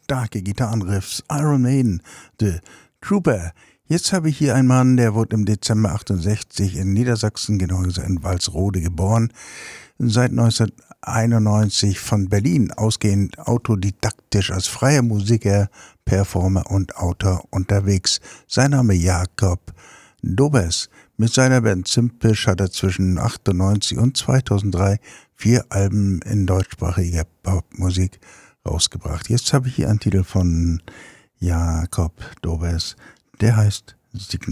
starke Gitarrenriffs, Iron Maiden, The Trooper. Jetzt habe ich hier einen Mann, der wurde im Dezember 68 in Niedersachsen, genau gesagt in Walsrode, geboren. Seit 1991 von Berlin ausgehend autodidaktisch als freier Musiker, Performer und Autor unterwegs. Sein Name Jakob Dobes. Mit seiner Band Zimpisch hat er zwischen 1998 und 2003 4 Alben in deutschsprachiger Popmusik rausgebracht. Jetzt habe ich hier einen Titel von Jakob Dobes, der heißt Signal.